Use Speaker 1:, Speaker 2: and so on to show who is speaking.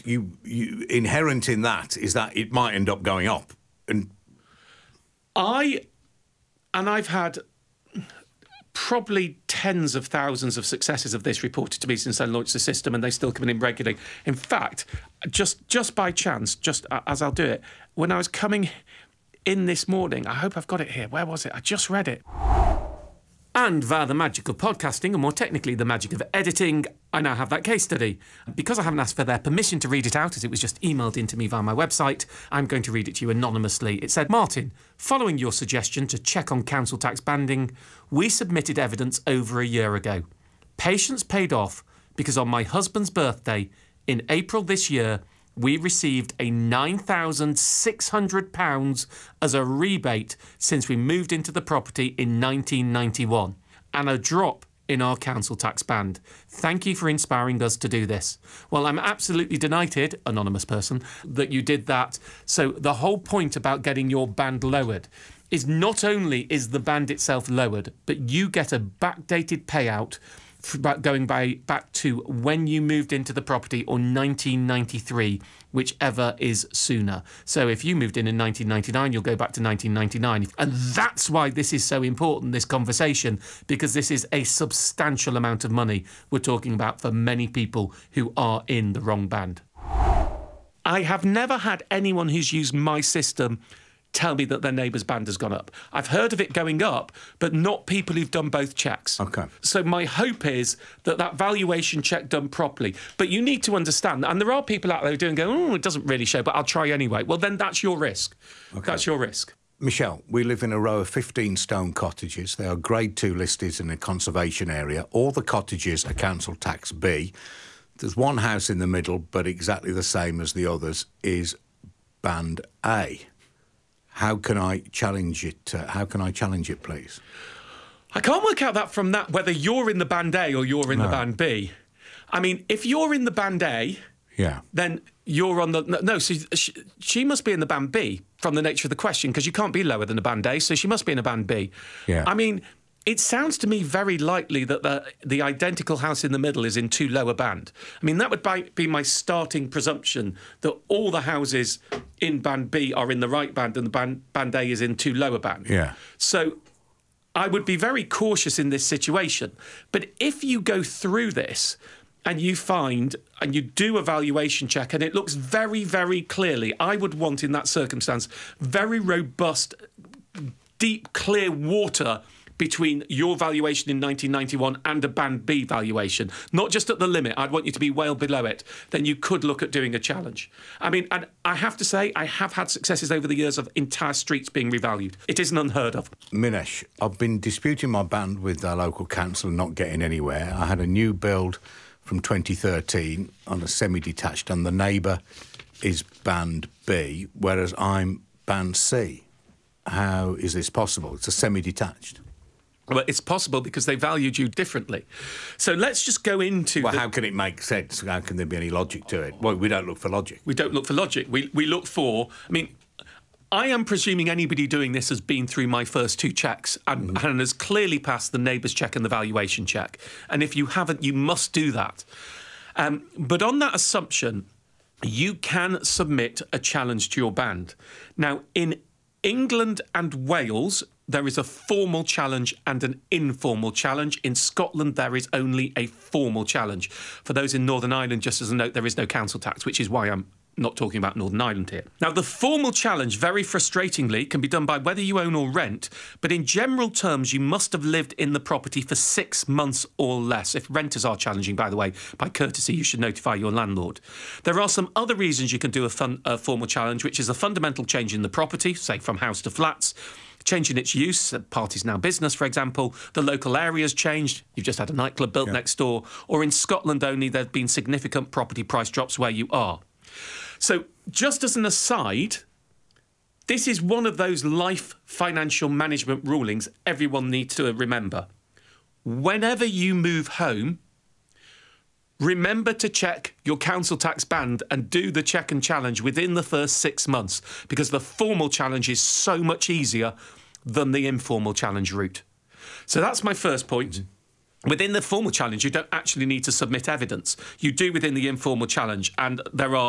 Speaker 1: you inherent in that is that it might end up going up. And
Speaker 2: I've had probably tens of thousands of successes of this reported to me since I launched the system, and they still come in regularly. In fact, just by chance, just as I'll do it, when I was coming in this morning, I hope I've got it here. Where was it? I just read it. And via the magic of podcasting, or more technically the magic of editing, I now have that case study. Because I haven't asked for their permission to read it out, as it was just emailed into me via my website, I'm going to read it to you anonymously. It said, Martin, following your suggestion to check on council tax banding, we submitted evidence over a year ago. Patience paid off because on my husband's birthday, in April this year, we received a £9,600 as a rebate since we moved into the property in 1991, and a drop in our council tax band. Thank you for inspiring us to do this. Well, I'm absolutely delighted, anonymous person, that you did that. So the whole point about getting your band lowered is not only is the band itself lowered, but you get a backdated payout going back to when you moved into the property, or 1993, whichever is sooner. So if you moved in 1999, you'll go back to 1999. And that's why this is so important, this conversation, because this is a substantial amount of money we're talking about for many people who are in the wrong band. I have never had anyone who's used my system tell me that their neighbour's band has gone up. I've heard of it going up, but not people who've done both checks.
Speaker 1: Okay.
Speaker 2: So my hope is that valuation check done properly. But you need to understand, and there are people out there who go, it doesn't really show, but I'll try anyway. Well, then that's your risk. Okay. That's your risk.
Speaker 1: Michelle, we live in a row of 15 stone cottages. They are Grade 2 listed in a conservation area. All the cottages are council tax B. There's one house in the middle, but exactly the same as the others, is Band A. How can I challenge it? Please?
Speaker 2: I can't work out that from that, whether you're in the Band A or you're in the Band B. I mean, if you're in the Band A, then you're on the... No, so she must be in the Band B from the nature of the question, because you can't be lower than a Band A, so she must be in a Band B.
Speaker 1: Yeah.
Speaker 2: I mean, it sounds to me very likely that the identical house in the middle is in too low a band. I mean, that would be my starting presumption, that all the houses in Band B are in the right band and the Band A is in too low a band.
Speaker 1: Yeah.
Speaker 2: So I would be very cautious in this situation. But if you go through this and you find and you do a valuation check and it looks very, very clearly, I would want in that circumstance very robust, deep, clear water between your valuation in 1991 and a Band B valuation, not just at the limit. I'd want you to be well below it. Then you could look at doing a challenge. I mean, and I have to say, I have had successes over the years of entire streets being revalued. It isn't unheard of.
Speaker 1: Minesh, I've been disputing my band with our local council and not getting anywhere. I had a new build from 2013 on a semi-detached, and the neighbour is Band B, whereas I'm Band C. How is this possible? It's a semi-detached.
Speaker 2: Well, it's possible because they valued you differently. So let's just go into...
Speaker 1: Well, how can it make sense? How can there be any logic to it? Well, we don't look for logic.
Speaker 2: We don't look for logic. We look for... I mean, I am presuming anybody doing this has been through my first two checks and has clearly passed the neighbour's check and the valuation check. And if you haven't, you must do that. But on that assumption, you can submit a challenge to your band. Now, in England and Wales, there is a formal challenge and an informal challenge. In Scotland, there is only a formal challenge. For those in Northern Ireland, just as a note, there is no council tax, which is why I'm not talking about Northern Ireland here. Now, the formal challenge, very frustratingly, can be done by whether you own or rent, but in general terms, you must have lived in the property for 6 months or less. If renters are challenging, by the way, by courtesy, you should notify your landlord. There are some other reasons you can do a formal challenge, which is a fundamental change in the property, say from house to flats, change in its use, parties now business, for example, the local area's changed, you've just had a nightclub built next door, or in Scotland only, there have been significant property price drops where you are. So, just as an aside, this is one of those life financial management rulings everyone needs to remember. Whenever you move home, remember to check your council tax band and do the check and challenge within the first 6 months, because the formal challenge is so much easier than the informal challenge route. So that's my first point. Within the formal challenge, you don't actually need to submit evidence. You do within the informal challenge, and there are